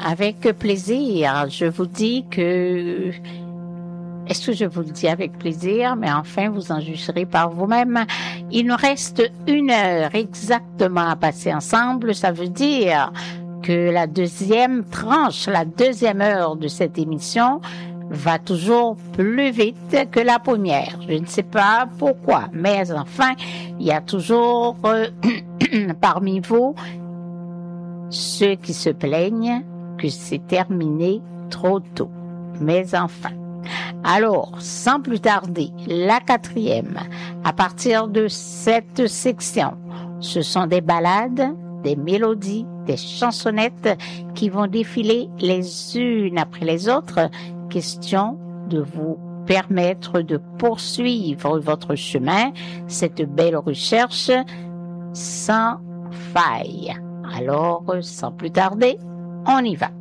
avec plaisir. Je vous dis que... Est-ce que je vous le dis avec plaisir? Mais enfin, vous en jugerez par vous-même. Il nous reste 1 heure exactement à passer ensemble. Ça veut dire que la deuxième tranche, la deuxième heure de cette émission va toujours plus vite que la première. Je ne sais pas pourquoi, mais enfin, il y a toujours parmi vous ceux qui se plaignent que c'est terminé trop tôt. Mais enfin. Alors, sans plus tarder, la 4e, à partir de cette section, ce sont des ballades, des mélodies, des chansonnettes qui vont défiler les unes après les autres, question de vous permettre de poursuivre votre chemin, cette belle recherche sans faille. Alors, sans plus tarder, on y va.